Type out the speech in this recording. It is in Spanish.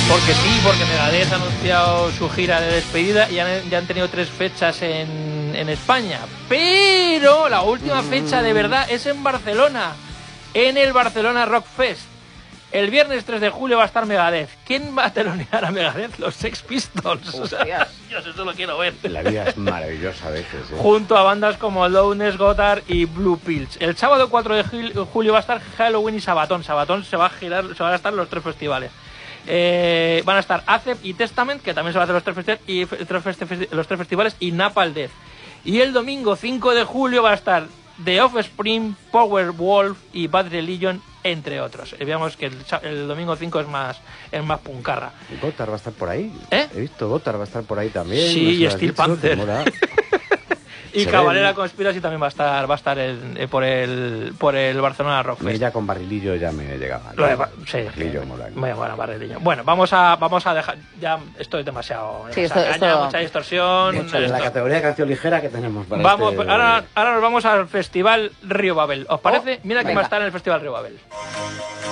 Porque sí, porque Megadeth ha anunciado su gira de despedida y ya han tenido 3 fechas en España. Pero la última fecha de verdad es en Barcelona, en el Barcelona Rock Fest. El viernes 3 de julio va a estar Megadeth. ¿Quién va a telonear a Megadeth? Los Sex Pistols. O sea, Dios, eso lo quiero ver. La vida es maravillosa a veces, ¿eh? Junto a bandas como Loudness, Gotthard y Blue Pills. El sábado 4 de julio va a estar Halloween y Sabaton. Sabaton se van a estar los 3 festivales. Van a estar Acep y Testament, que también se va a hacer los 3 festivales, y Napalm Death. Y el domingo 5 de julio va a estar The Offspring, Powerwolf y Bad Religion, entre otros. Veamos que el domingo 5 es más puncarra. Gotthard va a estar por ahí. ¿Eh? He visto Gotthard va a estar por ahí también. Sí, y Steel Panther. Y Cavalera Conspiracy también va a estar por el Barcelona Rock Fest. Ya con Barrilillo ya me llegaba. Sí, Barrilillo mola. Bueno, Barrilillo. Bueno, vamos a dejar. Ya esto es demasiado. Sí, mucha distorsión. En la categoría de canción ligera que tenemos para ahora nos vamos al Festival Río Babel. ¿Os parece? Mira quién va a venga. estar en el Festival Río Babel.